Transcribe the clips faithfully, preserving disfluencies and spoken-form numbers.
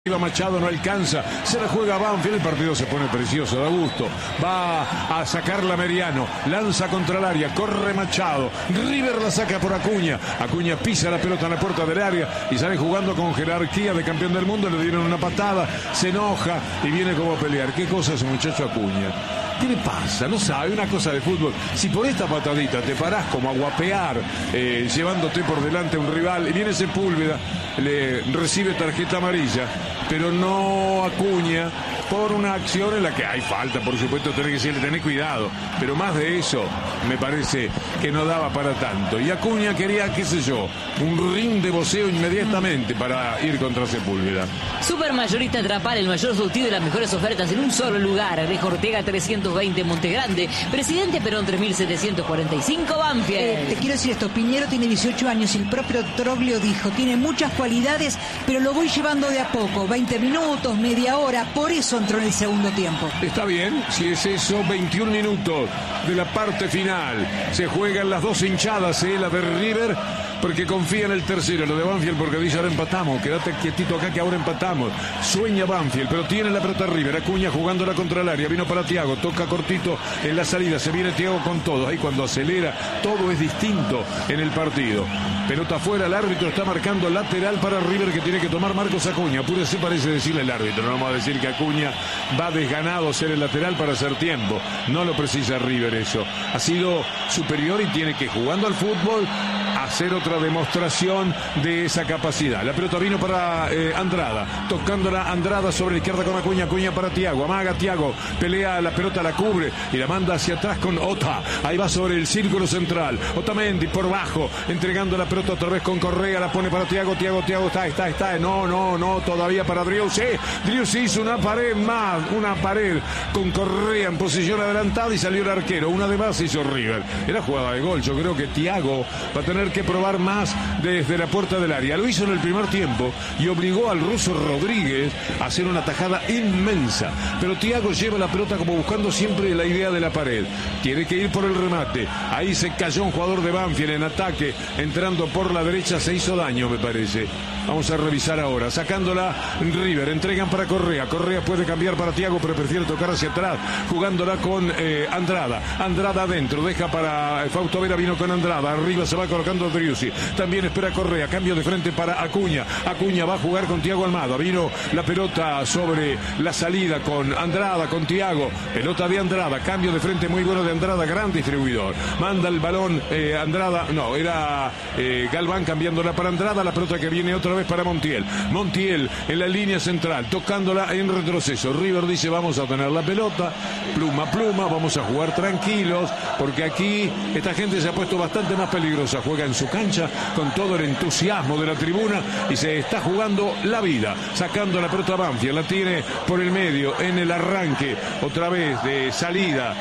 Machado no alcanza, se la juega a Banfield, el partido se pone precioso, da gusto, va a sacarla Meriano, lanza contra el área, corre Machado, River la saca por Acuña, Acuña pisa la pelota en la puerta del área y sale jugando con jerarquía de campeón del mundo, le dieron una patada, se enoja y viene como a pelear. ¿Qué cosa ese muchacho Acuña? ¿Qué le pasa? No sabe, una cosa de fútbol. Si por esta patadita te parás como a guapear, eh, llevándote por delante a un rival, y viene Sepúlveda, le recibe tarjeta amarilla, pero no Acuña, por una acción en la que hay falta, por supuesto, tenés que decirle, tenés cuidado, pero más de eso me parece que no daba para tanto. Y Acuña quería, qué sé yo, un ring de boxeo inmediatamente para ir contra Sepúlveda. Supermayorista Trapal, el mayor surtido y las mejores ofertas en un solo lugar. Alejo Ortega trescientos veinte, Montegrande. Presidente Perón tres mil setecientos cuarenta y cinco, Banfield. Eh, te quiero decir esto, Piñero tiene dieciocho años y el propio Troglio dijo, tiene muchas cualidades, pero lo voy llevando de a poco, veinte minutos, media hora, por eso entró en el segundo tiempo. Está bien, si es eso, veintiún minutos de la parte final. Se juegan las dos hinchadas, ¿eh? La de River, porque confía en el tercero, lo de Banfield, porque dice, ahora empatamos, quédate quietito acá que ahora empatamos. Sueña Banfield, pero tiene la pelota River. Acuña jugándola contra el área, vino para Thiago, toca cortito en la salida, se viene Thiago con todo. Ahí cuando acelera, todo es distinto en el partido. Pelota afuera, el árbitro está marcando lateral para River, que tiene que tomar Marcos Acuña. Puro se parece decirle el árbitro, no vamos a decir que Acuña va desganado a ser el lateral para hacer tiempo. No lo precisa River eso. Ha sido superior y tiene que, jugando al fútbol, hacer otra demostración de esa capacidad. La pelota vino para eh, Andrada, tocándola Andrada sobre la izquierda con Acuña, Acuña para Thiago, amaga Thiago, pelea la pelota, la cubre y la manda hacia atrás con Ota. Ahí va sobre el círculo central, Otamendi por bajo, entregando la pelota otra vez con Correa, la pone para Thiago, Thiago, Thiago, está, está, está, no, no, no, todavía para Driussi. Driussi hizo una pared más, una pared con Correa en posición adelantada y salió el arquero, una de más hizo River. Era jugada de gol, yo creo que Thiago va a tener que probar más desde la puerta del área. Lo hizo en el primer tiempo y obligó al ruso Rodríguez a hacer una tajada inmensa, pero Thiago lleva la pelota como buscando siempre la idea de la pared, tiene que ir por el remate. Ahí se cayó un jugador de Banfield en ataque, entrando por la derecha, se hizo daño me parece. Vamos a revisar ahora, sacándola River, entregan para Correa, Correa puede cambiar para Thiago, pero prefiere tocar hacia atrás, jugándola con eh, Andrada, Andrada adentro, deja para Fausto Vera, vino con Andrada, arriba se va colocando Driussi, también espera Correa, cambio de frente para Acuña, Acuña va a jugar con Thiago Almada, vino la pelota sobre la salida con Andrada, con Thiago, pelota de Andrada, cambio de frente muy bueno de Andrada, gran distribuidor, manda el balón eh, Andrada, no, era eh, Galván cambiándola para Andrada, la pelota que viene otra vez para Montiel, Montiel en la línea central, tocándola en retroceso. River dice, vamos a tener la pelota, pluma a pluma, vamos a jugar tranquilos, porque aquí esta gente se ha puesto bastante más peligrosa, juega en su cancha con todo el entusiasmo de la tribuna y se está jugando la vida, sacando la pelota a Banfield, la tiene por el medio en el arranque, otra vez de salida.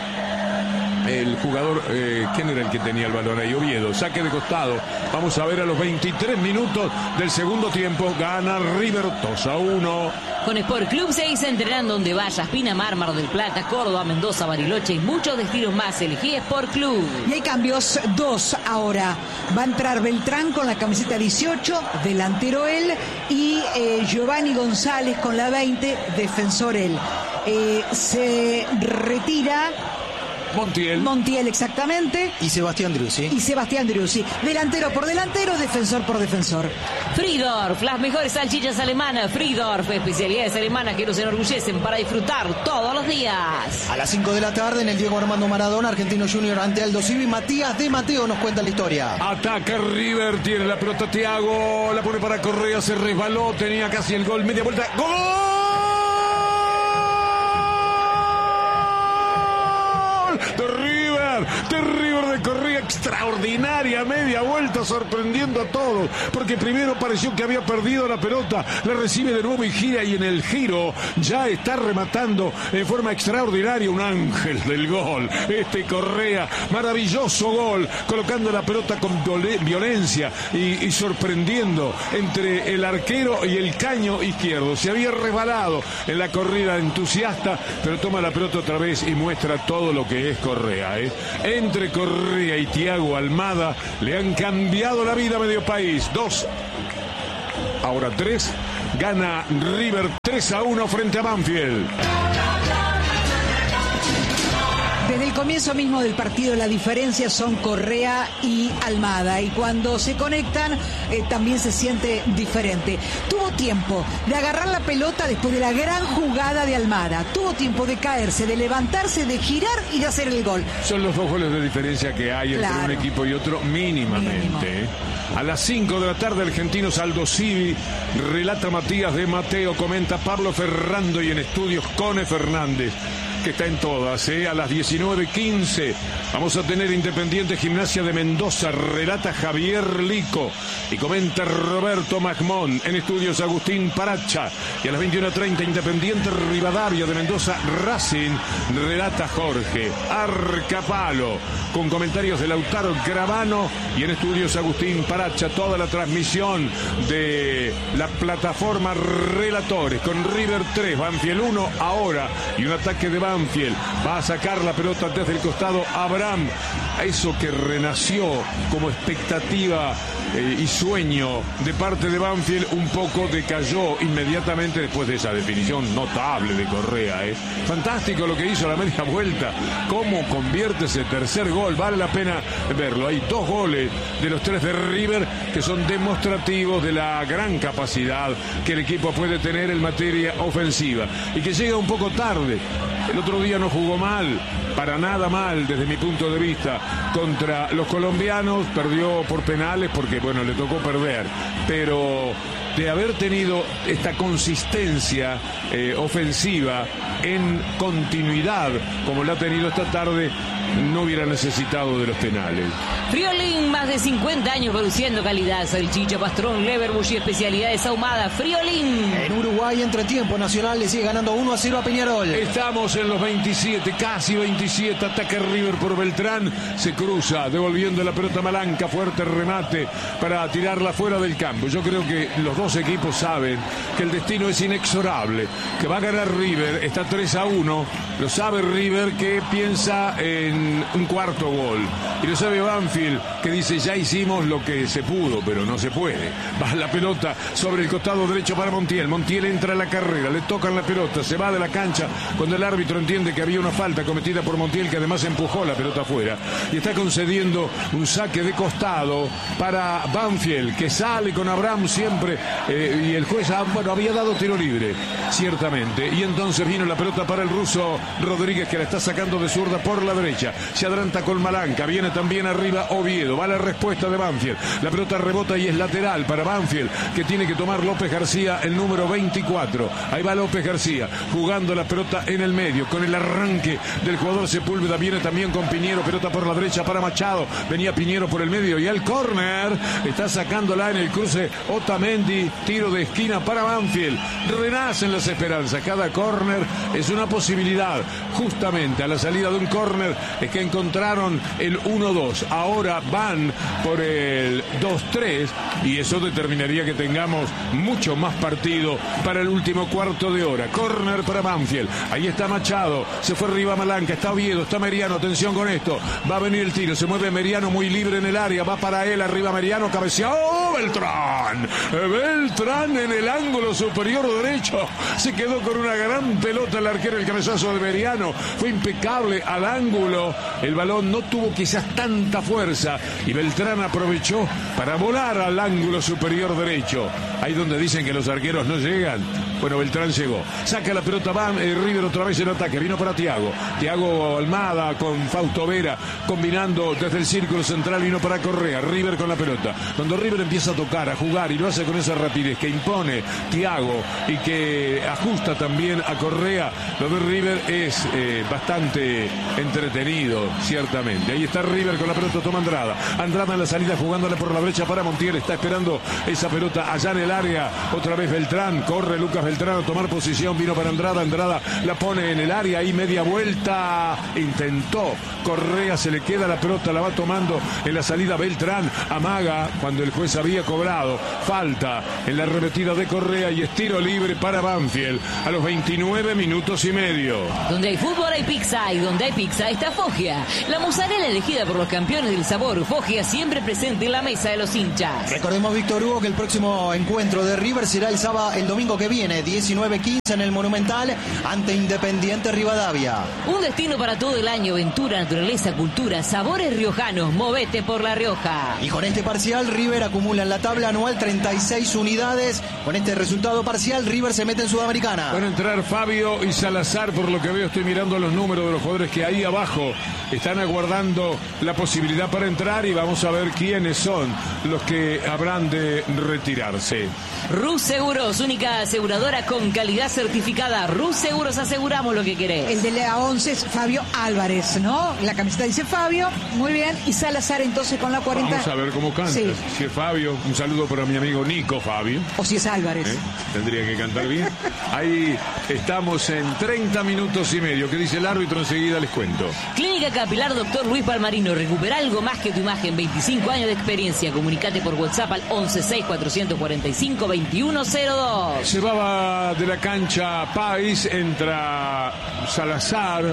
El jugador, eh, ¿quién era el que tenía el balón ahí? Oviedo, saque de costado. Vamos a ver a los veintitrés minutos del segundo tiempo. Gana River dos a uno. Con Sport Club seguís entrenando donde vayas. Pinamar, Mar del Plata, Córdoba, Mendoza, Bariloche y muchos destinos más. Elegí Sport Club. Y hay cambios, dos ahora. Va a entrar Beltrán con la camiseta dieciocho, delantero él, y eh, Giovanni González con la veinte, defensor él. Eh, se retira... Montiel. Montiel, exactamente. Y Sebastián Driussi. Y Sebastián Driussi. Delantero por delantero, defensor por defensor. Fridorf, las mejores salchichas alemanas. Fridorf, especialidades alemanas que nos enorgullecen para disfrutar todos los días. A las cinco de la tarde en el Diego Armando Maradona, Argentino Junior ante Aldo Civi. Matías de Mateo nos cuenta la historia. Ataca River, tiene la pelota Thiago, la pone para Correa, se resbaló, tenía casi el gol, media vuelta. ¡Gol! De River, de River de Correa, extraordinaria media vuelta, sorprendiendo a todos, porque primero pareció que había perdido la pelota, la recibe de nuevo y gira, y en el giro ya está rematando en forma extraordinaria, un ángel del gol, este Correa, maravilloso gol, colocando la pelota con violencia y, y sorprendiendo entre el arquero y el caño izquierdo. Se había resbalado en la corrida entusiasta, pero toma la pelota otra vez y muestra todo lo que es Correa, ¿eh? Entre Correa y Thiago Almada le han cambiado la vida a medio país. Dos, ahora tres, Gana River tres a uno frente a Banfield. Desde el comienzo mismo del partido la diferencia son Correa y Almada, y cuando se conectan eh, también se siente diferente. Tuvo tiempo de agarrar la pelota después de la gran jugada de Almada, tuvo tiempo de caerse, de levantarse, de girar y de hacer el gol. Son los dos goles de diferencia que hay entre Claro. un equipo y otro mínimamente. Mínimo. ¿eh? A las cinco de la tarde, Argentinos Aldo Civi, relata Matías de Mateo, comenta Pablo Ferrando y en estudios Cone Fernández, que está en todas, ¿eh? A las diecinueve quince vamos a tener Independiente Gimnasia de Mendoza, relata Javier Lico y comenta Roberto Magmón, en estudios Agustín Paracha, y a las veintiuno treinta Independiente Rivadavia de Mendoza, Racing, relata Jorge Arcapalo, con comentarios de Lautaro Gravano y en estudios Agustín Paracha, toda la transmisión de la plataforma Relatores, con River tres, Banfield uno ahora, y un ataque de Banfield, va a sacar la pelota desde el costado Abraham, a eso que renació como expectativa eh, y sueño de parte de Banfield, un poco decayó inmediatamente después de esa definición notable de Correa. ¿eh? Fantástico lo que hizo a la media vuelta, cómo convierte ese tercer gol, vale la pena verlo. Hay dos goles de los tres de River que son demostrativos de la gran capacidad que el equipo puede tener en materia ofensiva y que llega un poco tarde. El otro día no jugó mal, para nada mal desde mi punto de vista, contra los colombianos, perdió por penales porque, bueno, le tocó perder, pero de haber tenido esta consistencia eh, ofensiva en continuidad, como la ha tenido esta tarde, no hubiera necesitado de los penales. Friolín, más de cincuenta años produciendo calidad. Salchicha, pastrón, leverbush y especialidades ahumadas. Friolín. En Uruguay, entretiempo, Nacional le sigue ganando uno a cero a Peñarol. Estamos en los veintisiete, casi veintisiete, ataca River por Beltrán, se cruza, devolviendo la pelota Malanca, fuerte remate para tirarla fuera del campo. Yo creo que los dos equipos saben que el destino es inexorable, que va a ganar River, está tres a uno, lo sabe River, que piensa en un cuarto gol, y lo sabe Banfield, que dice ya hicimos lo que se pudo, pero no se puede. Va la pelota sobre el costado derecho para Montiel, Montiel entra a la carrera, le tocan la pelota, se va de la cancha cuando el árbitro entiende que había una falta cometida por Montiel, que además empujó la pelota afuera, y está concediendo un saque de costado para Banfield, que sale con Abraham siempre, eh, y el juez ah, bueno, había dado tiro libre, ciertamente, y entonces vino la pelota para el ruso Rodríguez, que la está sacando de zurda por la derecha, se adelanta con Malanca, viene también arriba Oviedo, va la respuesta de Banfield, la pelota rebota y es lateral para Banfield, que tiene que tomar López García, el número veinticuatro, ahí va López García, jugando la pelota en el medio, con el arranque del jugador Sepúlveda, viene también con Piñero, pelota por la derecha para Machado, venía Piñero por el medio y el córner, está sacándola en el cruce Otamendi, tiro de esquina para Banfield, renacen las esperanzas, cada córner es una posibilidad, justamente a la salida de un córner es que encontraron el uno dos, ahora van por el dos tres y eso determinaría que tengamos mucho más partido para el último cuarto de hora. Córner para Banfield, ahí está Machado, se fue arriba Malanca, está Oviedo, está Meriano, atención con esto, va a venir el tiro, se mueve Meriano muy libre en el área, va para él, arriba Meriano, cabeceado, ¡oh, Beltrán! Beltrán en el ángulo superior derecho, se quedó con una gran pelota el arquero, el cabezazo de Meriano, fue impecable al ángulo, el balón no tuvo quizás tanta fuerza y Beltrán aprovechó para volar al ángulo superior derecho, ahí donde dicen que los arqueros no llegan. Bueno, Beltrán llegó, saca la pelota, va eh, River otra vez en ataque, vino para Thiago, Thiago Almada con Fausto Vera, combinando desde el círculo central, vino para Correa, River con la pelota, cuando River empieza a tocar, a jugar y lo hace con esa rapidez que impone Thiago y que ajusta también a Correa, lo de River es eh, bastante entretenido, ciertamente. Ahí está River con la pelota, toma Andrada, Andrada en la salida jugándole por la brecha para Montiel, está esperando esa pelota allá en el área, otra vez Beltrán, corre Lucas Beltrán a tomar posición, vino para Andrada, Andrada la pone en el área, ahí media vuelta, intentó Correa, se le queda la pelota, la va tomando en la salida Beltrán, amaga cuando el juez había cobrado falta en la arremetida de Correa y es tiro libre para Banfield a los veintinueve minutos y medio. Donde hay fútbol hay pizza y donde hay pizza está Foggia, la mozzarella elegida por los campeones del sabor. Foggia siempre presente en la mesa de los hinchas. Recordemos, Víctor Hugo, que el próximo encuentro de River será el sábado, el domingo que viene, diecinueve quince en el Monumental ante Independiente Rivadavia. Un destino para todo el año, aventura, naturaleza, cultura, sabores riojanos. Movete por La Rioja. Y con este parcial, River acumula en la tabla anual treinta y seis unidades. Con este resultado parcial, River se mete en Sudamericana. Van a entrar Fabio y Salazar, por lo que veo, estoy mirando los números de los jugadores que ahí abajo están aguardando la posibilidad para entrar y vamos a ver quiénes son los que habrán de retirarse. Rus Seguros, única aseguradora con calidad certificada. Rus Seguros, aseguramos lo que querés. El de la once es Fabio Álvarez, ¿no? La camiseta dice Fabio, muy bien. Y Salazar entonces con la cuarenta. Vamos a ver cómo canta. Sí. Si es Fabio, un saludo para mi amigo Nico Fabio. O si es Álvarez. ¿Eh? Tendría que cantar bien. Ahí estamos en treinta minutos y medio. ¿Qué dice el árbitro? Enseguida les cuento. Clínica Capilar Doctor Luis Palmarino. Recupera algo más que tu imagen. veinticinco años de experiencia. Comunicate por WhatsApp al once seis cuatrocientos cuarenta y cinco veintiuno cero dos. Se va de la cancha Pais, entra Salazar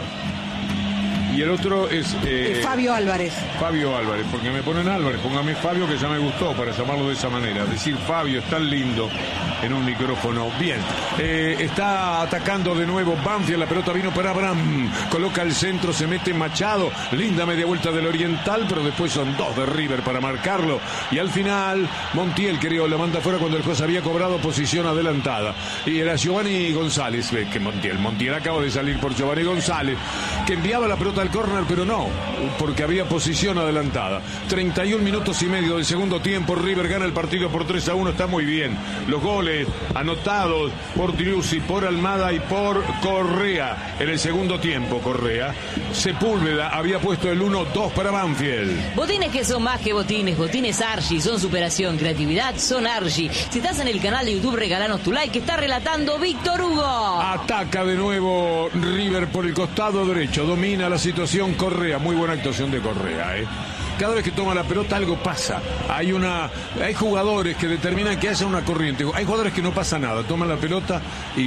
y el otro es eh, Fabio Álvarez. Fabio Álvarez, porque me ponen Álvarez, póngame Fabio, que ya me gustó para llamarlo de esa manera. Decir Fabio es tan lindo en un micrófono. Bien, eh, está atacando de nuevo Banfield, la pelota vino para Abraham, coloca el centro, se mete Machado, linda media vuelta del Oriental, pero después son dos de River para marcarlo, y al final Montiel, creo, la manda fuera cuando el juez había cobrado posición adelantada, y era Giovanni González, ve que Montiel, Montiel acaba de salir por Giovanni González, que enviaba la pelota al córner, pero no, porque había posición adelantada. treinta y un minutos y medio del segundo tiempo, River gana el partido por tres a uno, está muy bien. Los goles anotados por Triusi, por Almada y por Correa en el segundo tiempo. Correa, Sepúlveda había puesto el uno dos para Banfield. Botines que son más que botines, botines Argy, son superación, creatividad, son Argy. Si estás en el canal de YouTube, regalanos tu like, que está relatando Víctor Hugo. Ataca de nuevo River por el costado derecho, domina la situación Correa, muy buena actuación de Correa, eh. Cada vez que toma la pelota algo pasa. Hay una, hay jugadores que determinan que haya una corriente. Hay jugadores que no pasa nada. Toman la pelota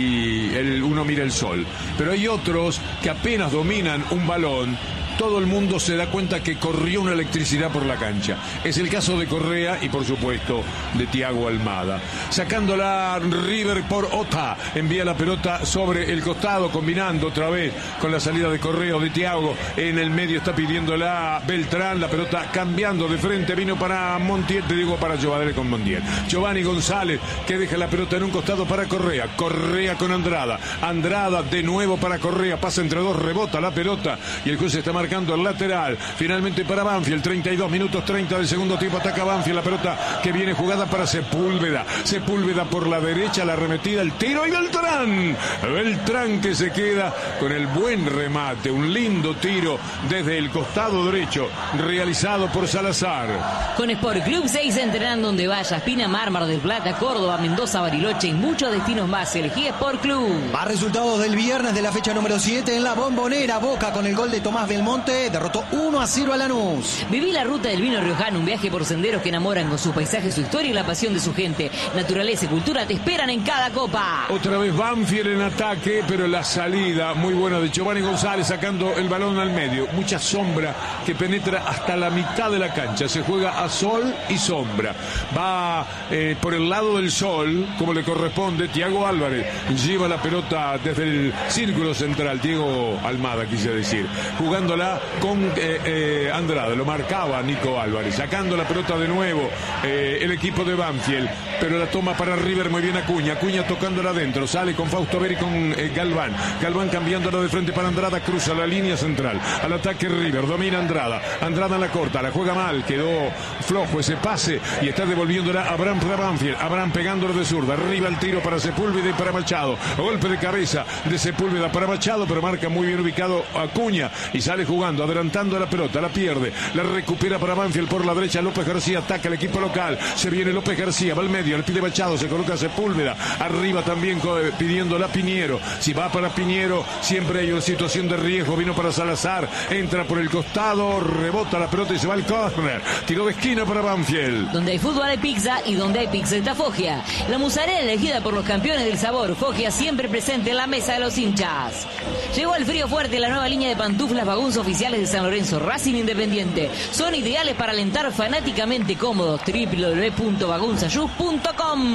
y el, uno mira el sol. Pero hay otros que apenas dominan un balón, todo el mundo se da cuenta que corrió una electricidad por la cancha. Es el caso de Correa y, por supuesto, de Thiago Almada. Sacándola River por Ota. Envía la pelota sobre el costado, combinando otra vez con la salida de Correa o de Thiago. En el medio está pidiéndola Beltrán. La pelota cambiando de frente. Vino para Montiel, te digo para Giovanni con Montiel. Giovanni González, que deja la pelota en un costado para Correa. Correa con Andrada. Andrada de nuevo para Correa. Pasa entre dos, rebota la pelota y el juez está marcando el lateral, finalmente para Banfield. Treinta y dos minutos treinta del segundo tiempo, ataca Banfield, la pelota que viene jugada para Sepúlveda, Sepúlveda por la derecha, la arremetida, el tiro y Beltrán, Beltrán que se queda con el buen remate, un lindo tiro desde el costado derecho, realizado por Salazar. Con Sport Club seis entrenando donde vayas, Pinamar, Mar del Plata, Córdoba, Mendoza, Bariloche y muchos destinos más. Elegí Sport Club. Más resultados del viernes de la fecha número siete en la Bombonera. Boca con el gol de Tomás Belmonte derrotó uno a cero a Lanús. Viví la ruta del vino riojano, un viaje por senderos que enamoran con sus paisajes, su historia y la pasión de su gente. Naturaleza y cultura te esperan en cada copa. Otra vez Banfield en ataque, pero la salida muy buena de Giovanni González sacando el balón al medio. Mucha sombra que penetra hasta la mitad de la cancha. Se juega a sol y sombra. Va eh, por el lado del sol, como le corresponde. Thiago Álvarez lleva la pelota desde el círculo central. Diego Almada, quise decir. Jugándola con eh, eh, Andrada, lo marcaba Nico Álvarez, sacando la pelota de nuevo eh, el equipo de Banfield, pero la toma para River muy bien Acuña, Acuña tocándola adentro, sale con Fausto Beri con eh, Galván, Galván cambiándola de frente para Andrada, cruza la línea central, al ataque River, domina Andrada, Andrada la corta, la juega mal, quedó flojo ese pase y está devolviéndola a Abraham para Banfield, Abraham pegándolo de zurda, arriba el tiro para Sepúlveda y para Machado, golpe de cabeza de Sepúlveda para Machado, pero marca muy bien ubicado Acuña y sale jugando jugando, adelantando la pelota, la pierde, la recupera para Banfield por la derecha. López García ataca el equipo local. Se viene López García, va al medio, le pide Machado, se coloca Sepúlveda. Arriba también pidiéndola Piñero. Si va para Piñero, siempre hay una situación de riesgo. Vino para Salazar, entra por el costado, rebota la pelota y se va al córner. Tiro de esquina para Banfield. Donde hay fútbol hay pizza y donde hay pizza está Foggia. La musarela elegida por los campeones del sabor. Foggia siempre presente en la mesa de los hinchas. Llegó el frío fuerte la nueva línea de pantuflas Baguns oficiales de San Lorenzo Racing Independiente. Son ideales para alentar fanáticamente cómodos. doble u doble u doble u punto bagunsayú punto com.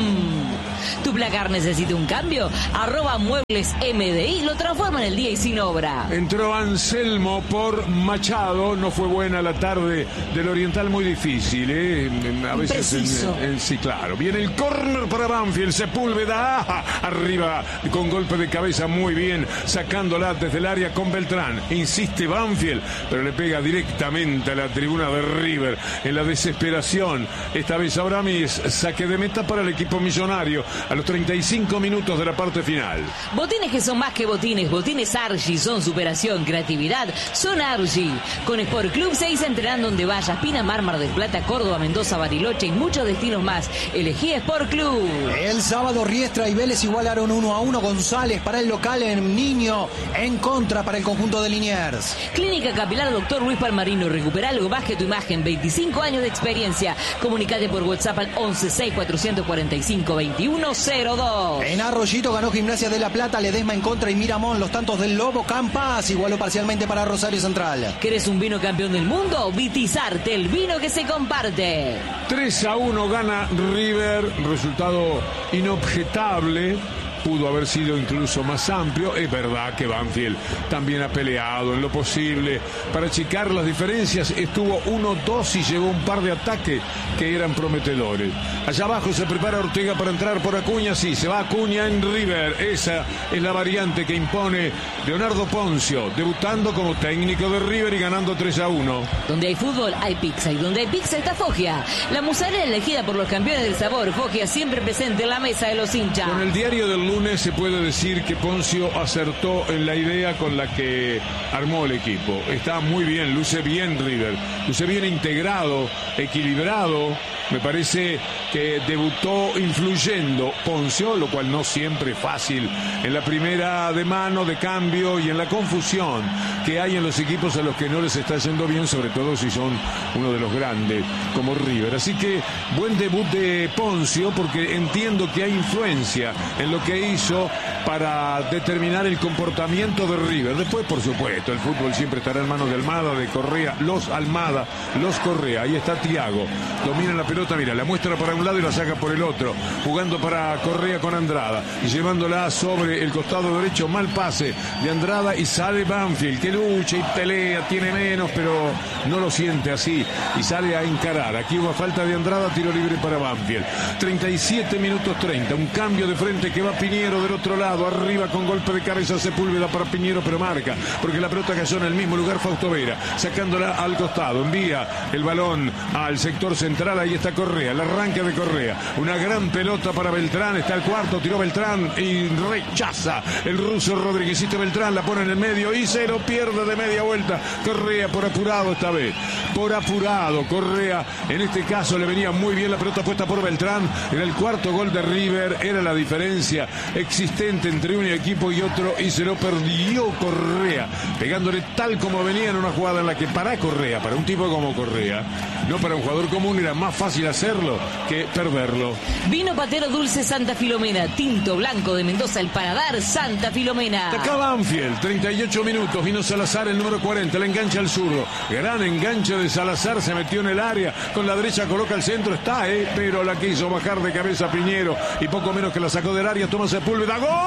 ¿Tu placar necesita un cambio? Arroba Muebles M D I lo transforma en el día y sin obra. Entró Anselmo por Machado. No fue buena la tarde del Oriental, muy difícil, ¿eh? A veces en, en, en, sí, claro. Viene el córner para Banfield. Sepúlveda ah, arriba con golpe de cabeza, muy bien, sacándola desde el área con Beltrán. Insiste Banfield, pero le pega directamente a la tribuna de River en la desesperación. Esta vez Abramis, saque de meta para el equipo millonario a los treinta y cinco minutos de la parte final. Botines que son más que botines. Botines Argy son superación, creatividad, son Argy. Con Sport Club seis entrenando donde vayas. Pinamar, Mar del Plata, Córdoba, Mendoza, Bariloche y muchos destinos más. Elegí Sport Club. El sábado Riestra y Vélez igualaron uno a uno. González para el local, en Niño en contra para el conjunto de Liniers. Clínica Capilar Doctor Luis Palmarino. Recupera algo más que tu imagen. veinticinco años de experiencia. Comunicate por WhatsApp al once seis cuatrocientos cuarenta y cinco veintiuno cero dos. En Arroyito ganó Gimnasia de La Plata, Ledesma en contra y Miramón. Los tantos del Lobo. Campas igualó parcialmente para Rosario Central. ¿Querés un vino campeón del mundo? Vitizarte, el vino que se comparte. tres a uno gana River, resultado inobjetable. Pudo haber sido incluso más amplio. Es verdad que Banfield también ha peleado en lo posible para achicar las diferencias. Estuvo uno dos y llegó un par de ataques que eran prometedores. Allá abajo se prepara Ortega para entrar por Acuña. Sí, se va Acuña en River. Esa es la variante que impone Leonardo Poncio, debutando como técnico de River y ganando tres a uno. Donde hay fútbol hay pizza y donde hay pizza está Foggia. La musarela elegida por los campeones del sabor. Foggia siempre presente en la mesa de los hinchas. Con el diario del lunes se puede decir que Poncio acertó en la idea con la que armó el equipo. Está muy bien, luce bien River, luce bien integrado, equilibrado. Me parece que debutó influyendo Poncio, lo cual no siempre es fácil en la primera de mano, de cambio y en la confusión que hay en los equipos a los que no les está yendo bien, sobre todo si son uno de los grandes como River. Así que buen debut de Poncio, porque entiendo que hay influencia en lo que hizo para determinar el comportamiento de River. Después, por supuesto, el fútbol siempre estará en manos de Almada, de Correa, los Almada, los Correa. Ahí está Thiago, domina la pelota, mira, la muestra para un lado y la saca por el otro, jugando para Correa con Andrada y llevándola sobre el costado derecho. Mal pase de Andrada y sale Banfield, que lucha y pelea, tiene menos, pero no lo siente así y sale a encarar. Aquí hubo falta de Andrada, tiro libre para Banfield. treinta y siete minutos treinta, un cambio de frente que va Piñero del otro lado, arriba con golpe de cabeza Sepúlveda para Piñero, pero marca, porque la pelota cayó en el mismo lugar. Fausto Vera, sacándola al costado, envía el balón al sector central, ahí está Correa, el arranque de Correa, una gran pelota para Beltrán, está el cuarto, tiró Beltrán y rechaza el ruso Rodríguezito Beltrán, la pone en el medio y se lo pierde de media vuelta. Correa por apurado esta vez, por apurado Correa, en este caso le venía muy bien la pelota puesta por Beltrán, era el cuarto gol de River, era la diferencia existente entre un equipo y otro y se lo perdió Correa, pegándole tal como venía en una jugada en la que para Correa, para un tipo como Correa, no para un jugador común, era más fácil hacerlo que perderlo. Vino Patero Dulce Santa Filomena, tinto blanco de Mendoza, el paladar Santa Filomena. Acá Banfield, treinta y ocho minutos, vino Salazar, el número cuarenta, le engancha al zurdo, gran enganche de Salazar, se metió en el área, con la derecha coloca el centro, está, eh, pero la quiso bajar de cabeza Piñero y poco menos que la sacó del área, toma Sepúlveda, ¡gol!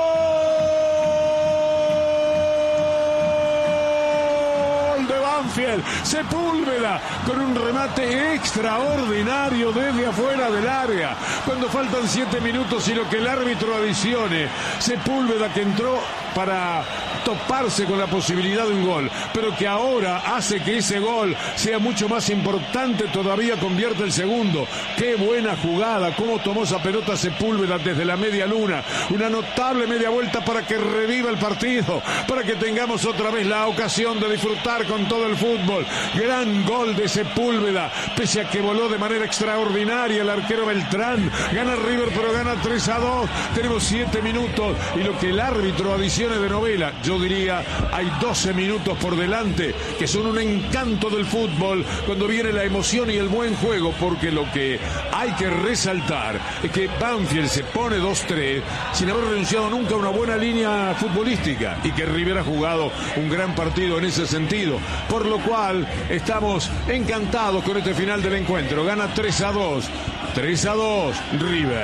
¡Gol de Banfield! River. Sepúlveda con un remate extraordinario desde afuera del área. Cuando faltan siete minutos y lo que el árbitro adicione. Sepúlveda que entró para toparse con la posibilidad de un gol, pero que ahora hace que ese gol sea mucho más importante todavía, convierte el segundo. Qué buena jugada, cómo tomó esa pelota Sepúlveda desde la media luna, una notable media vuelta para que reviva el partido, para que tengamos otra vez la ocasión de disfrutar con todo el fútbol. Gran gol de Sepúlveda, pese a que voló de manera extraordinaria el arquero Beltrán. Gana River, pero gana tres a dos. Tenemos siete minutos y lo que el árbitro adicione de novela, yo diría, hay doce minutos por delante que son un encanto del fútbol cuando viene la emoción y el buen juego, porque lo que hay que resaltar es que Banfield se pone dos tres sin haber renunciado nunca a una buena línea futbolística y que River ha jugado un gran partido en ese sentido, por lo cual estamos encantados con este final del encuentro. Gana tres a dos, tres a dos River.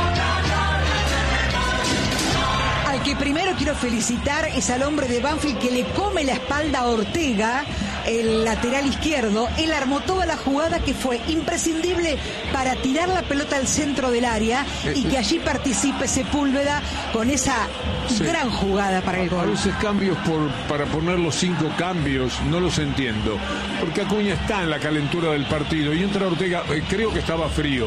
Que primero quiero felicitar es al hombre de Banfield que le come la espalda a Ortega, el lateral izquierdo. Él armó toda la jugada que fue imprescindible para tirar la pelota al centro del área y que allí participe Sepúlveda con esa sí. gran jugada para el gol. A veces cambios por, para poner los cinco cambios no los entiendo, porque Acuña está en la calentura del partido y entra Ortega, eh, creo que estaba frío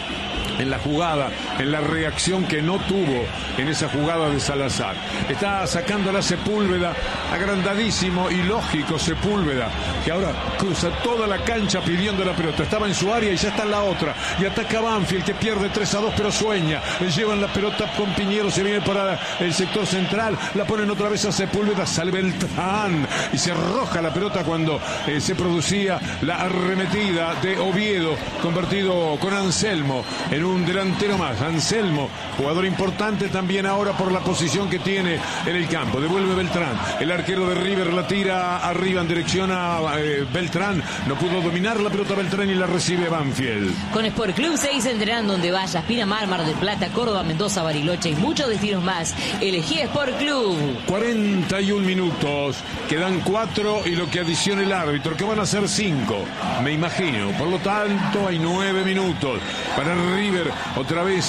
en la jugada, en la reacción que no tuvo en esa jugada de Salazar. Está sacando la Sepúlveda, agrandadísimo y lógico Sepúlveda, que ahora cruza toda la cancha pidiendo la pelota. Estaba en su área y ya está en la otra. Y ataca Banfield, que pierde tres a dos, pero sueña. Le llevan la pelota con Piñero, se viene para el sector central, la ponen otra vez a Sepúlveda, sale Beltrán y se arroja la pelota cuando eh, se producía la arremetida de Oviedo, convertido con Anselmo en un delantero más. Anselmo, jugador importante también ahora por la posición que tiene en el campo. Devuelve Beltrán, el arquero de River la tira arriba en dirección a eh, Beltrán, no pudo dominar la pelota Beltrán y la recibe Banfield. Con Sport Club seguís entrenando donde vayas, Pinamar, Mar del Plata, Córdoba, Mendoza, Bariloche y muchos destinos más. Elegí Sport Club. cuarenta y un minutos, quedan cuatro y lo que adiciona el árbitro, que van a ser cinco, me imagino. Por lo tanto, hay nueve minutos para River otra vez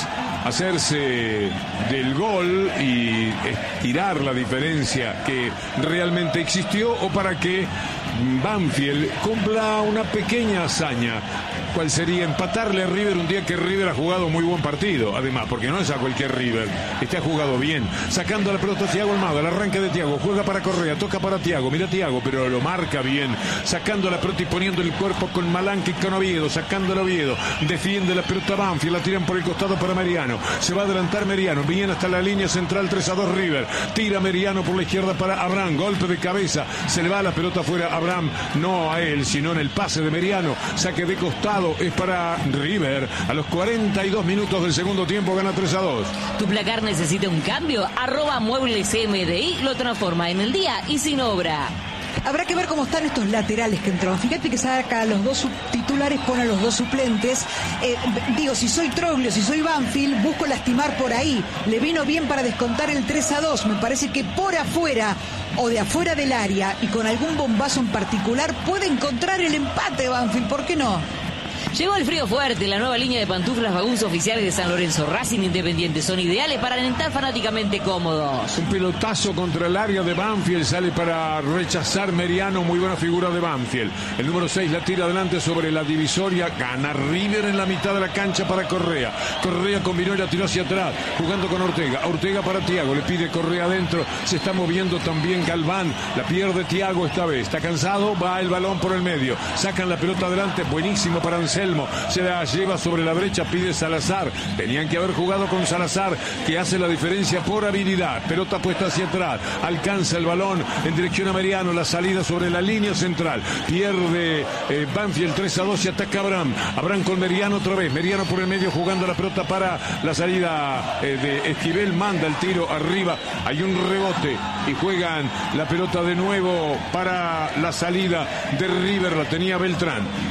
hacerse del gol y estirar la diferencia que realmente existió, o para que Banfield cumpla una pequeña hazaña. ¿Cuál sería? Empatarle a River un día que River ha jugado muy buen partido, además, porque no es a cualquier River, este ha jugado bien, sacando la pelota a Thiago Almada, el arranque de Thiago, juega para Correa, toca para Thiago, mira Thiago, pero lo marca bien, sacando la pelota y poniendo el cuerpo con Malanque y con Oviedo, sacando el Oviedo, defiende la pelota Banfield, la tiran por el costado para Meriano, se va a adelantar Meriano, viene hasta la línea central, tres a dos River, tira Meriano por la izquierda para Abraham, golpe de cabeza, se le va la pelota fuera a Abraham, no a él, sino en el pase de Meriano, saque de costado, es para River. A los cuarenta y dos minutos del segundo tiempo gana tres a dos. ¿Tu placar necesita un cambio? Arroba Muebles M D I lo transforma en el día y sin obra. Habrá que ver cómo están estos laterales que entraron. Fíjate que saca a los dos titulares, pone a los dos suplentes. Eh, digo, si soy Troglio, si soy Banfield, busco lastimar por ahí. Le vino bien para descontar el tres a dos. Me parece que por afuera o de afuera del área y con algún bombazo en particular puede encontrar el empate Banfield. ¿Por qué no? Llegó el frío fuerte, la nueva línea de pantuflas Baguns oficiales de San Lorenzo. Racing Independiente son ideales para alentar fanáticamente cómodos. Un pelotazo contra el área de Banfield, sale para rechazar Meriano, muy buena figura de Banfield. El número seis la tira adelante sobre la divisoria, gana River en la mitad de la cancha para Correa. Correa combinó y la tiró hacia atrás, jugando con Ortega. Ortega para Thiago, le pide Correa adentro, se está moviendo también Galván, la pierde Thiago esta vez, está cansado, va el balón por el medio, sacan la pelota adelante, buenísimo para Anselmo. Se la lleva sobre la brecha, pide Salazar. Tenían que haber jugado con Salazar, que hace la diferencia por habilidad. Pelota puesta hacia atrás, alcanza el balón en dirección a Meriano, la salida sobre la línea central. Pierde eh, Banfield tres a dos y ataca Abraham. Abraham con Meriano otra vez. Meriano por el medio jugando la pelota para la salida eh, de Esquivel. Manda el tiro arriba. Hay un rebote y juegan la pelota de nuevo para la salida de River. La tenía Beltrán.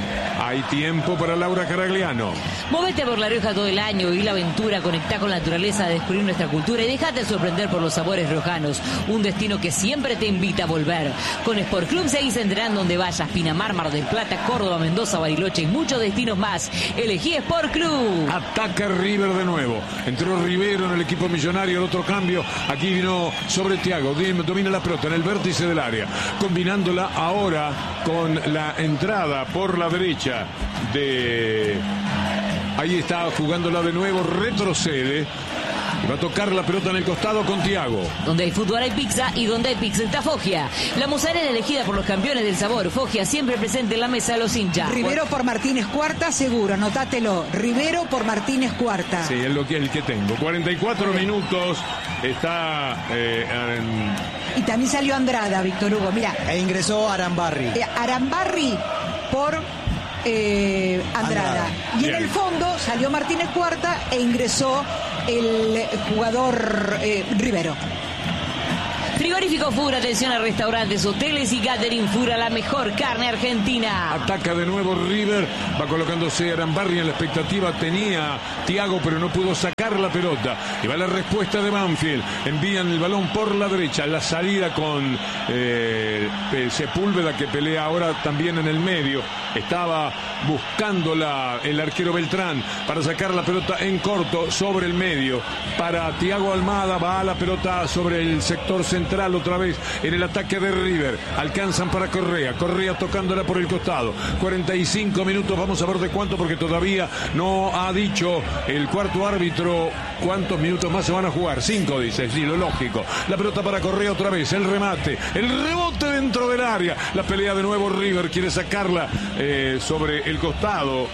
Hay tiempo para Laura Caragliano. Movete por La Rioja todo el año, viví la aventura, conectá con la naturaleza, descubrir nuestra cultura y dejate sorprender por los sabores riojanos. Un destino que siempre te invita a volver. Con Sport Club seguís entrenando donde vayas. Pinamar, Mar del Plata, Córdoba, Mendoza, Bariloche y muchos destinos más. Elegí Sport Club. Ataca River de nuevo. Entró Rivero en el equipo millonario, el otro cambio. Aquí vino sobre Thiago. Domina la pelota en el vértice del área. Combinándola ahora con la entrada por la derecha de... Ahí está jugándola de nuevo. Retrocede. Y va a tocar la pelota en el costado con Thiago. Donde hay fútbol hay pizza y donde hay pizza está Foggia. La mozzarella elegida por los campeones del sabor. Foggia siempre presente en la mesa de los hinchas. Rivero por Martínez Cuarta, seguro, anotátelo. Rivero por Martínez Cuarta. Sí, es lo que, el que tengo. cuarenta y cuatro minutos está... Eh, en... Y también salió Andrada, Víctor Hugo. Mira. E ingresó Arambarri. Eh, Arambarri por... Eh, Andrada. Andrada. Y Bien. en el fondo salió Martínez Cuarta e ingresó el jugador eh, Rivero. Frigorífico Fura, atención a restaurantes, hoteles y catering Fura, la mejor carne argentina. Ataca de nuevo River, va colocándose Arambarri en la expectativa, tenía Thiago pero no pudo sacar la pelota. Y va la respuesta de Banfield, envían el balón por la derecha, la salida con eh, Sepúlveda que pelea ahora también en el medio. Estaba buscándola el arquero Beltrán para sacar la pelota en corto sobre el medio. Para Thiago Almada va la pelota sobre el sector central otra vez en el ataque de River. Alcanzan para Correa. Correa tocándola por el costado. cuarenta y cinco minutos. Vamos a ver de cuánto porque todavía no ha dicho el cuarto árbitro cuántos minutos más se van a jugar. Cinco dice, sí, lo lógico. La pelota para Correa otra vez. El remate. El rebote dentro del área. La pelea de nuevo River. Quiere sacarla eh, sobre el costado.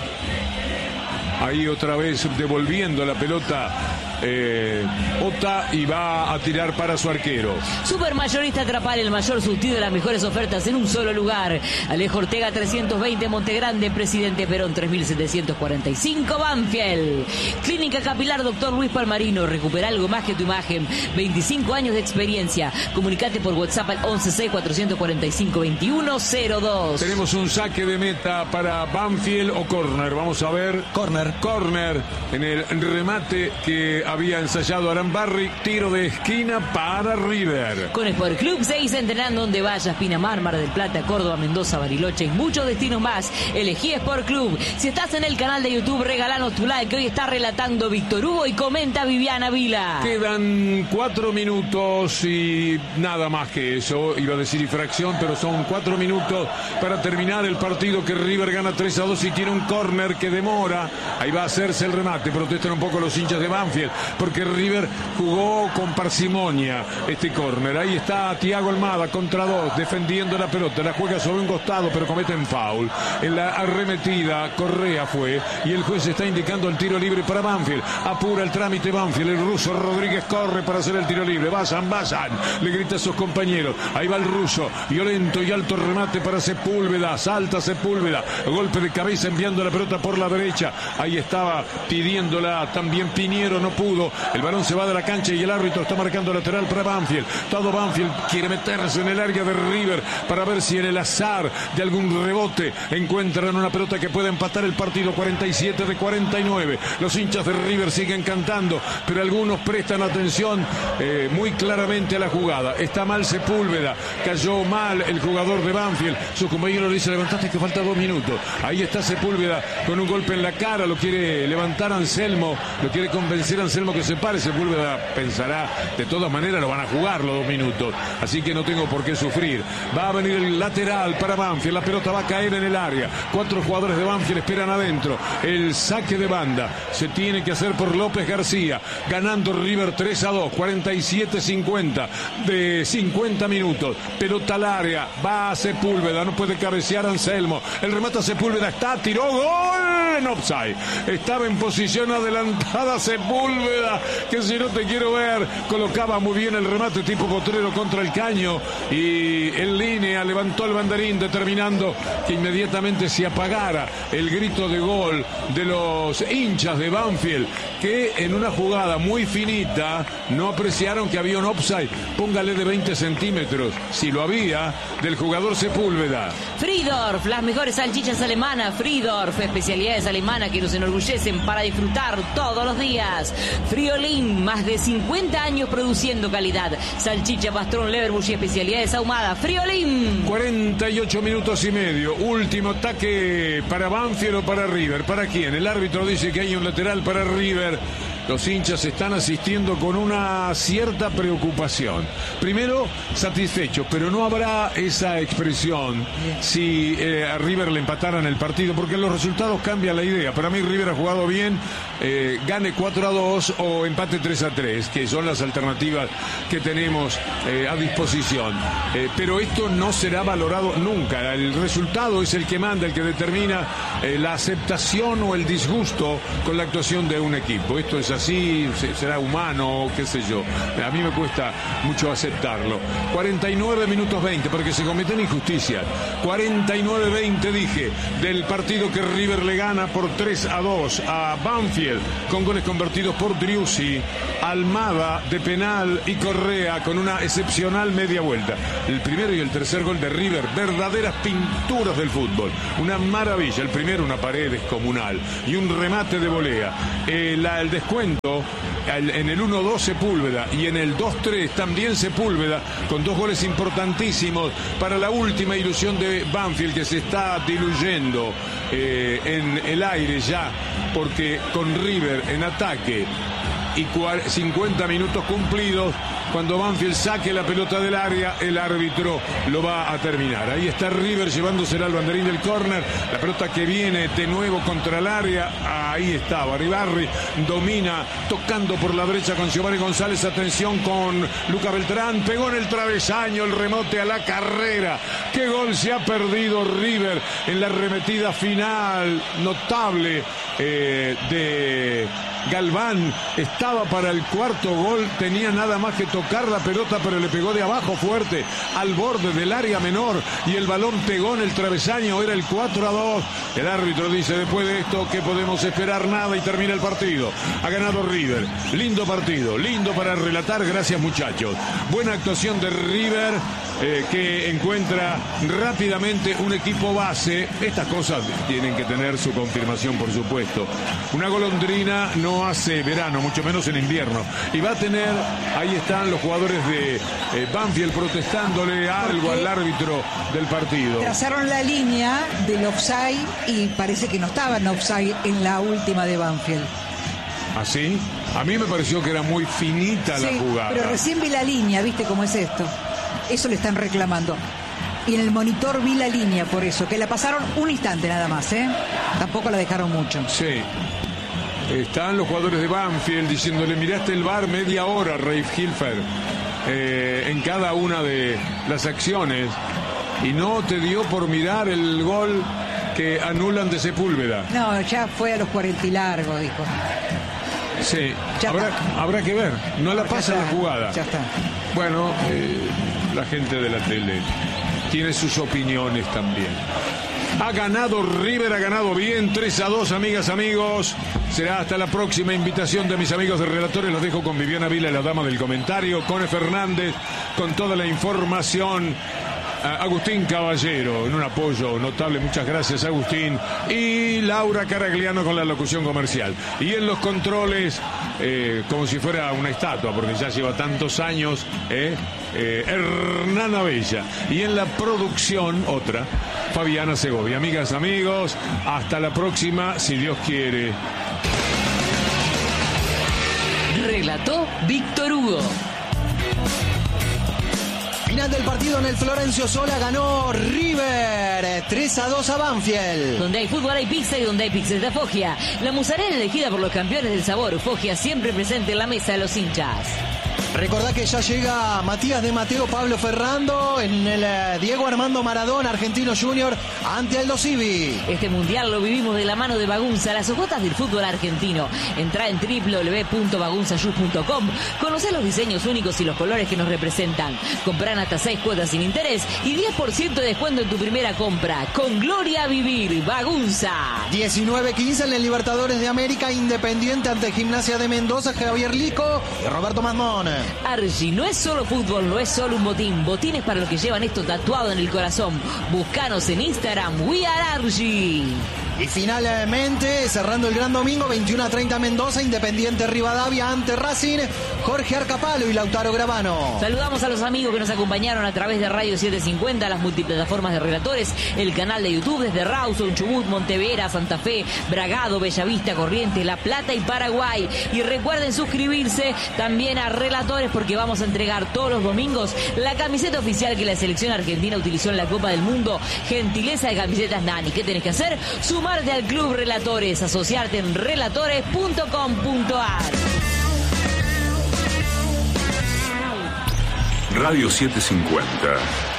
Ahí otra vez devolviendo la pelota eh, Ota y va a tirar para su arquero. Supermayorista Trapal, el mayor surtido de las mejores ofertas en un solo lugar. Alejo Ortega trescientos veinte, Montegrande, Presidente Perón tres mil setecientos cuarenta y cinco, Banfield. Clínica Capilar Doctor Luis Palmarino, recupera algo más que tu imagen. veinticinco años de experiencia. Comunicate por WhatsApp al once seis cuatrocientos cuarenta y cinco veintiuno cero dos. Tenemos un saque de meta para Banfield o córner. Vamos a ver. Corner. Córner en el remate que había ensayado Arambarri. Tiro de esquina para River. Con Sport Club seguís entrenando donde vayas. Pinamar, Mar del Plata, Córdoba, Mendoza, Bariloche y muchos destinos más. Elegí Sport Club. Si estás en el canal de YouTube, regalanos tu like. Hoy está relatando Víctor Hugo y comenta Viviana Vila. Quedan cuatro minutos y nada más que eso. Iba a decir infracción, pero son cuatro minutos para terminar el partido que River gana tres a dos y tiene un córner que demora. Ahí va a hacerse el remate. Protestan un poco los hinchas de Banfield porque River jugó con parsimonia este córner. Ahí está Thiago Almada contra dos, defendiendo la pelota. La juega sobre un costado, pero cometen foul. En la arremetida, Correa fue y el juez está indicando el tiro libre para Banfield. Apura el trámite Banfield. El ruso Rodríguez corre para hacer el tiro libre. Vayan, vayan, le grita a sus compañeros. Ahí va el ruso. Violento y alto remate para Sepúlveda. Salta Sepúlveda. Golpe de cabeza enviando la pelota por la derecha. Ahí estaba pidiéndola también Piñero, no pudo. El balón se va de la cancha y el árbitro está marcando lateral para Banfield. Todo Banfield quiere meterse en el área de River para ver si en el azar de algún rebote encuentran una pelota que puede empatar el partido. Cuarenta y siete de cuarenta y nueve. Los hinchas de River siguen cantando, pero algunos prestan atención eh, muy claramente a la jugada. Está mal Sepúlveda, cayó mal el jugador de Banfield. Su compañero le dice: levantaste que falta dos minutos. Ahí está Sepúlveda con un golpe en la cara. Lo quiere levantar Anselmo, lo quiere convencer a Anselmo que se pare. Sepúlveda pensará, de todas maneras lo van a jugar los dos minutos, así que no tengo por qué sufrir. Va a venir el lateral para Banfield. La pelota va a caer en el área. Cuatro jugadores de Banfield esperan adentro. El saque de banda se tiene que hacer por López García. Ganando River tres a dos. cuarenta y siete cincuenta de cincuenta minutos. Pelota al área. Va a Sepúlveda. No puede cabecear Anselmo. El remate a Sepúlveda. Está, tiró. ¡Gol! en offside. Estaba en posición adelantada Sepúlveda, que si no te quiero ver, colocaba muy bien el remate tipo potrero contra el caño y en línea levantó el banderín, determinando que inmediatamente se apagara el grito de gol de los hinchas de Banfield, que en una jugada muy finita no apreciaron que había un offside. Póngale de veinte centímetros, si lo había, del jugador Sepúlveda. Friedorf, las mejores salchichas alemanas. Friedorf, especialidades alemanas que nos enorgullecen para disfrutar todos los días. Friolín, más de cincuenta años produciendo calidad. Salchicha, pastrón, Leverbush y especialidades ahumadas. Friolín. cuarenta y ocho minutos y medio. Último ataque para Banfield o para River. ¿Para quién? El árbitro dice que hay un lateral para River. Los hinchas están asistiendo con una cierta preocupación. Primero, satisfechos, pero no habrá esa expresión si eh, a River le empataran el partido, porque los resultados cambian la idea. Para mí River ha jugado bien, eh, gane cuatro a dos o empate tres a tres, que son las alternativas que tenemos eh, a disposición. Eh, pero esto no será valorado nunca. El resultado es el que manda, el que determina eh, la aceptación o el disgusto con la actuación de un equipo. Esto es así, será humano, qué sé yo. A mí me cuesta mucho aceptarlo. cuarenta y nueve minutos veinte, porque se cometen injusticias. cuarenta y nueve veinte, dije, del partido que River le gana por tres a dos a Banfield, con goles convertidos por Driussi, Almada de penal y Correa con una excepcional media vuelta. El primero y el tercer gol de River, verdaderas pinturas del fútbol. Una maravilla. El primero, una pared descomunal y un remate de volea. Eh, la, el descuento en el uno dos Sepúlveda y en el dos tres también Sepúlveda, con dos goles importantísimos para la última ilusión de Banfield, que se está diluyendo eh, en el aire ya, porque con River en ataque y cincuenta minutos cumplidos, cuando Banfield saque la pelota del área, el árbitro lo va a terminar. Ahí está River llevándosela al banderín del córner. La pelota que viene de nuevo contra el área. Ahí está Baribarri, domina, tocando por la derecha con Giovanni González. Atención con Luca Beltrán. Pegó en el travesaño, el remote a la carrera. Qué gol se ha perdido River en la arremetida final. Notable eh, de Galván. Estaba para el cuarto gol. Tenía nada más que tocar la pelota, pero le pegó de abajo fuerte al borde del área menor y el balón pegó en el travesaño. Era el cuatro a dos. El árbitro dice: después de esto, ¿qué podemos esperar? Nada, y termina el partido. Ha ganado River. Lindo partido, lindo para relatar. Gracias, muchachos. Buena actuación de River, eh, que encuentra rápidamente un equipo base. Estas cosas tienen que tener su confirmación, por supuesto. Una golondrina no hace verano, mucho menos en invierno. Y va a tener, ahí están los jugadores de eh, Banfield protestándole algo Porque al árbitro del partido. Trazaron la línea del offside y parece que no estaba en offside en la última de Banfield. ¿Así? A mí me pareció que era muy finita Sí, la jugada. pero recién vi la línea, ¿viste cómo es esto? Eso le están reclamando. Y en el monitor vi la línea, por eso, que la pasaron un instante nada más, ¿eh? Tampoco la dejaron mucho. Sí. Están los jugadores de Banfield diciéndole: miraste el V A R media hora, Raif Hilfer, eh, en cada una de las acciones, y no te dio por mirar el gol que anulan de Sepúlveda. No, ya fue a los cuarenta y largo, dijo. Sí, Ya habrá, está. habrá que ver, no la Ya pasa está, la jugada. Ya está. Bueno, eh, la gente de la tele tiene sus opiniones también. Ha ganado River, ha ganado bien, tres a dos, amigas, amigos. Será hasta la próxima invitación de mis amigos de Relatores. Los dejo con Viviana Vila, la dama del comentario, Cone Fernández, con toda la información. Agustín Caballero, en un apoyo notable, muchas gracias, Agustín, y Laura Caragliano con la locución comercial. Y en los controles, eh, como si fuera una estatua, porque ya lleva tantos años, eh, eh, Hernán Abella. Y en la producción, otra, Fabiana Segovia. Amigas, amigos, hasta la próxima, si Dios quiere. Relató Víctor Hugo. Final del partido en el Florencio Sola, ganó River tres a dos a Banfield. Donde hay fútbol hay pizza y donde hay pizzería Foggia. La musarela elegida por los campeones del sabor. Foggia siempre presente en la mesa de los hinchas. Recordá que ya llega Matías de Mateo, Pablo Ferrando en el eh, Diego Armando Maradona, Argentino Junior, ante Aldo Civi. Este mundial lo vivimos de la mano de Bagunza, las hojotas del fútbol argentino. Entrá en doble u doble u doble u punto bagunzayus punto com, conocé los diseños únicos y los colores que nos representan. Comprán hasta seis cuotas sin interés y diez por ciento de descuento en tu primera compra. Con gloria a vivir, Bagunza. diecinueve quince en el Libertadores de América, Independiente ante Gimnasia de Mendoza, Javier Lico y Roberto Mazmón. Argi, no es solo fútbol, no es solo un botín. Botines para los que llevan esto tatuado en el corazón. Búscanos en Instagram, We Are Argi. Y finalmente, cerrando el gran domingo, veintiuno a treinta Mendoza, Independiente Rivadavia ante Racing, Jorge Arcapalo y Lautaro Gravano. Saludamos a los amigos que nos acompañaron a través de Radio setecientos cincuenta, las multiplataformas de relatores, el canal de YouTube desde Rawson, Chubut, Montevera, Santa Fe, Bragado, Bellavista, Corrientes, La Plata y Paraguay. Y recuerden suscribirse también a Relatores porque vamos a entregar todos los domingos la camiseta oficial que la selección argentina utilizó en la Copa del Mundo. Gentileza de Camisetas Nani. ¿Qué tenés que hacer? Sumarte al Club Relatores, asociarte en relatores punto com punto ar. Radio setecientos cincuenta.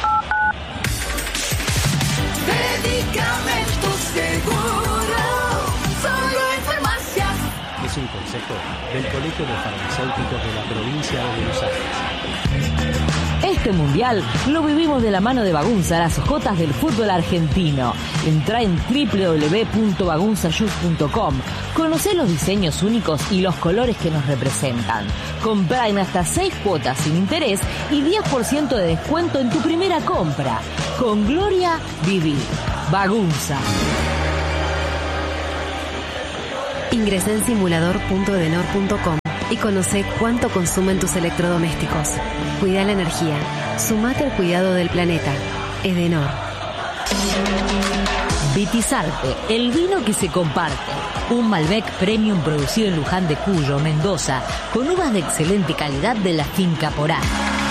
Medicamentos Seguro, solo en farmacias. Es un consejo del Colegio de Farmacéuticos de la provincia de Buenos Aires. Este mundial lo vivimos de la mano de Bagunza, las hojotas del fútbol argentino. Entrá en doble u doble u doble u punto bagunzayus punto com. Conocé los diseños únicos y los colores que nos representan. Comprá en hasta seis cuotas sin interés y diez por ciento de descuento en tu primera compra. Con gloria, vivir. Bagunza. Ingresá en simulador punto edenor punto com y conocé cuánto consumen tus electrodomésticos. Cuida la energía. Sumate al cuidado del planeta. Edenor. Vitizarte, el vino que se comparte. Un Malbec Premium producido en Luján de Cuyo, Mendoza, con uvas de excelente calidad de la finca Porá.